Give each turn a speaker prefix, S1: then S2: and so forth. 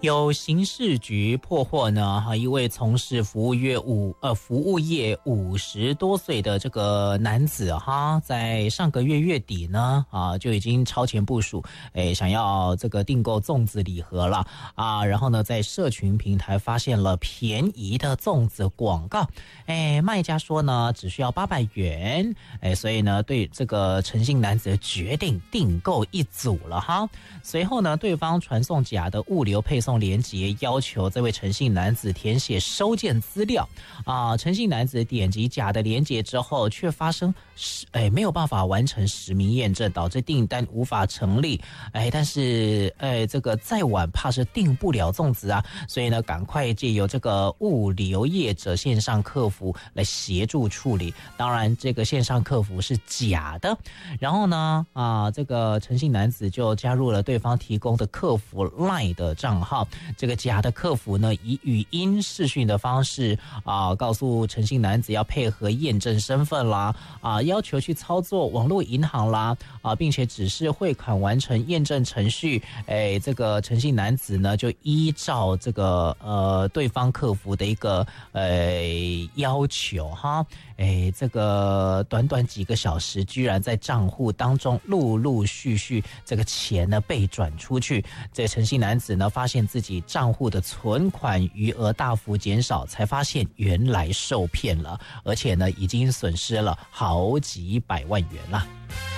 S1: 有刑事局破获呢，一位从事服务业50多岁的这个男子在上个月月底呢就已经超前部署，想要这个订购粽子礼盒了然后呢在社群平台发现了便宜的粽子广告，卖家说呢只需要800元，所以呢对这个陈姓男子决定订购一组了随后呢对方传送假的物流配送连结，要求这位陈姓男子填写收件资料陈姓男子点击假的连结之后，却发生没有办法完成实名验证，导致订单无法成立。但是这个再晚怕是订不了粽子所以呢赶快借由这个物流业者线上客服来协助处理。当然这个线上客服是假的，然后呢这个陈姓男子就加入了对方提供的客服 LINE 的账号，这个假的客服呢以语音视讯的方式告诉陈姓男子要配合验证身份啦要求去操作网络银行啦并且指示汇款完成验证程序。这个陈姓男子呢就依照这个对方客服的一个要求这个短短几个小时，居然在账户当中陆陆续续这个钱呢被转出去。这陈姓男子呢发现自己账户的存款余额大幅减少，才发现原来受骗了，而且呢已经损失了好几百万元了。